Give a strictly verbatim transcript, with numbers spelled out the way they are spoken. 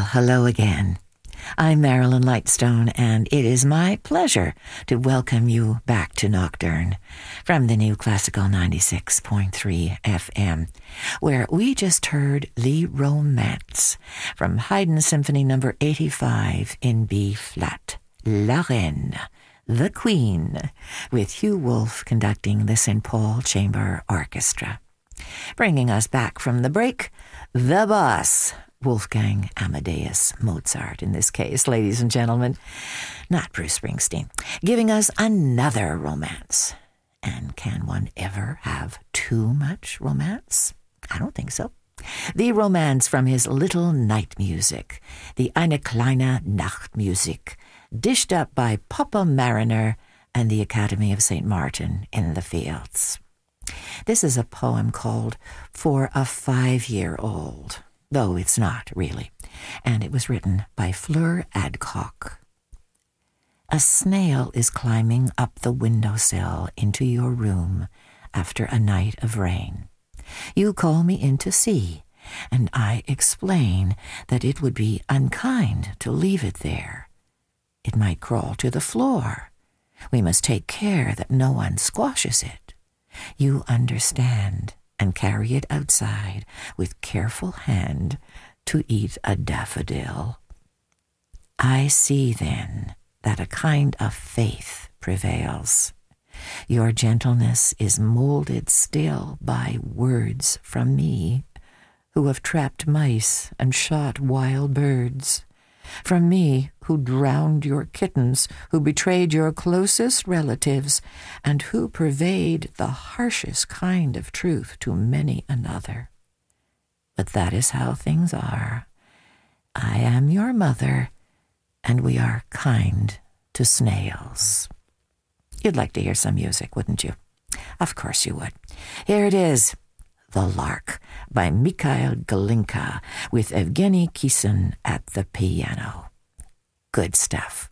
Well, hello again. I'm Marilyn Lightstone, and it is my pleasure to welcome you back to Nocturne from the new Classical ninety-six point three F M, where we just heard the Romance from Haydn Symphony number eighty-five in B-flat, La Reine, the Queen, with Hugh Wolf conducting the Saint Paul Chamber Orchestra. Bringing us back from the break, the boss, Wolfgang Amadeus Mozart in this case, ladies and gentlemen, not Bruce Springsteen, giving us another romance. And can one ever have too much romance? I don't think so. The romance from his Little Night Music, the Eine kleine Nachtmusik, dished up by Papa Mariner and the Academy of Saint Martin in the Fields. This is a poem called For a Five-Year-Old, though it's not really, and it was written by Fleur Adcock. A snail is climbing up the windowsill into your room after a night of rain. You call me in to see, and I explain that it would be unkind to leave it there. It might crawl to the floor. We must take care that no one squashes it. You understand and carry it outside with careful hand to eat a daffodil. I see then that a kind of faith prevails. Your gentleness is molded still by words from me, who have trapped mice and shot wild birds. From me, who drowned your kittens, who betrayed your closest relatives, and who purveyed the harshest kind of truth to many another. But that is how things are. I am your mother, and we are kind to snails. You'd like to hear some music, wouldn't you? Of course you would. Here it is. The Lark by Mikhail Glinka with Evgeny Kissin at the piano. Good stuff.